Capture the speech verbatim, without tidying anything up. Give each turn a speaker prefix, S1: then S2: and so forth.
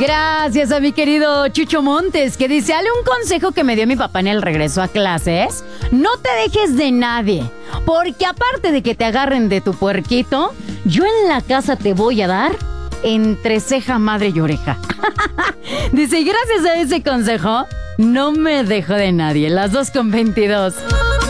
S1: Gracias a mi querido Chucho Montes, que dice, dale un consejo que me dio mi papá en el regreso a clases. No te dejes de nadie, porque aparte de que te agarren de tu puerquito, yo en la casa te voy a dar entre ceja, madre y oreja. Dice, y gracias a ese consejo, no me dejo de nadie. Las dos con veintidós.